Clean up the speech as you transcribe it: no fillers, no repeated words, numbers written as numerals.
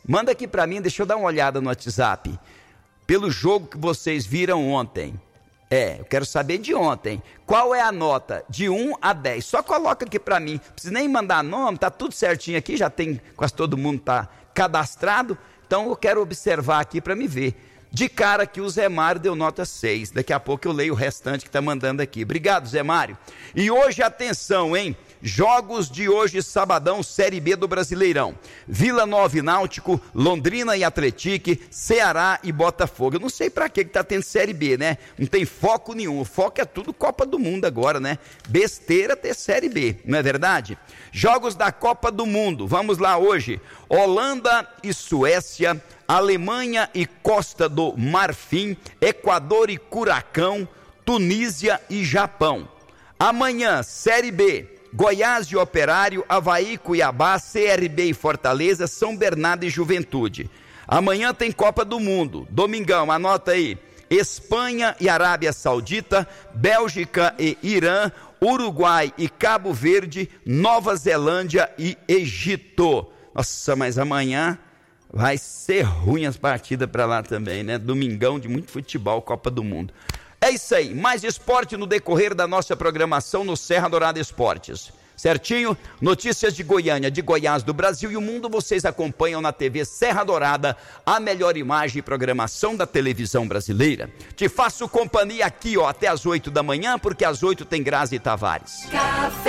Manda aqui para mim, deixa eu dar uma olhada no WhatsApp. Pelo jogo que vocês viram ontem. Eu quero saber de ontem. Qual é a nota de 1 a 10? Só coloca aqui para mim. Não precisa nem mandar nome, tá tudo certinho aqui, já tem, quase todo mundo tá cadastrado. Então eu quero observar aqui para me ver. De cara que o Zé Mário deu nota 6. Daqui a pouco eu leio o restante que tá mandando aqui. Obrigado, Zé Mário. E hoje, atenção, hein? Jogos de hoje, sabadão, Série B do Brasileirão. Vila Nova e Náutico, Londrina e Atlético, Ceará e Botafogo. Eu não sei pra que tá tendo Série B, né? Não tem foco nenhum. O foco é tudo Copa do Mundo agora, né? Besteira ter Série B, não é verdade? Jogos da Copa do Mundo. Vamos lá hoje. Holanda e Suécia, Alemanha e Costa do Marfim, Equador e Curacão, Tunísia e Japão. Amanhã, Série B. Goiás e Operário, Avaí, Cuiabá, CRB e Fortaleza, São Bernardo e Juventude. Amanhã tem Copa do Mundo. Domingão, anota aí. Espanha e Arábia Saudita, Bélgica e Irã, Uruguai e Cabo Verde, Nova Zelândia e Egito. Nossa, mas amanhã vai ser ruim as partidas para lá também, né? Domingão de muito futebol, Copa do Mundo. É isso aí, mais esporte no decorrer da nossa programação no Serra Dourada Esportes. Certinho? Notícias de Goiânia, de Goiás, do Brasil e o mundo vocês acompanham na TV Serra Dourada, a melhor imagem e programação da televisão brasileira. Te faço companhia aqui, até às 8 da manhã, porque às 8 tem Grazi Tavares.